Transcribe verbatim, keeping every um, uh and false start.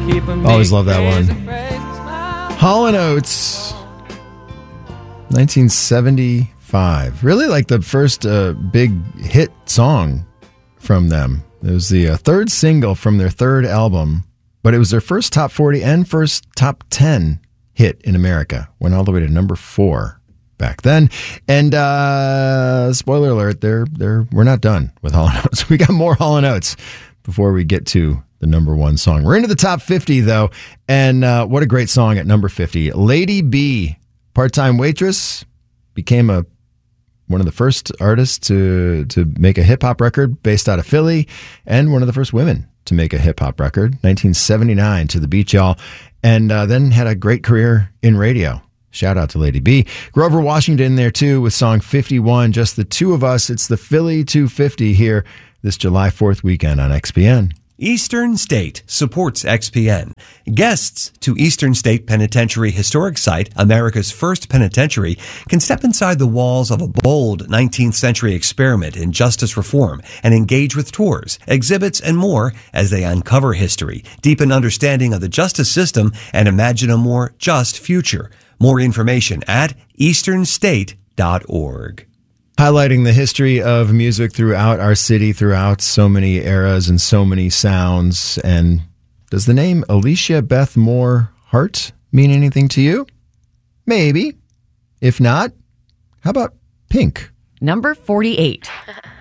Always love that one. Hall and Oates, nineteen seventy-five. Really like the first uh, big hit song from them. It was the uh, third single from their third album, but it was their first top forty and first top ten hit in America. Went all the way to number four back then. And uh, spoiler alert, they're, they're, we're not done with Hall and Oates. We got more Hall and Oates before we get to the number one song. We're into the top fifty, though, and uh, what a great song at number fifty. Lady B, part-time waitress, became a one of the first artists to to make a hip-hop record based out of Philly, and one of the first women to make a hip-hop record, nineteen seventy-nine, To the Beat, y'all, and uh, then had a great career in radio. Shout out to Lady B. Grover Washington there, too, with song fifty-one, Just the Two of Us. It's the Philly two fifty here this July fourth weekend on X P N. Eastern State supports X P N. Guests to Eastern State Penitentiary Historic Site, America's first penitentiary, can step inside the walls of a bold nineteenth century experiment in justice reform and engage with tours, exhibits, and more as they uncover history, deepen understanding of the justice system, and imagine a more just future. More information at eastern state dot org. Highlighting the history of music throughout our city, throughout so many eras and so many sounds. And does the name Alicia Beth Moore Hart mean anything to you? Maybe. If not, how about Pink? Number forty-eight.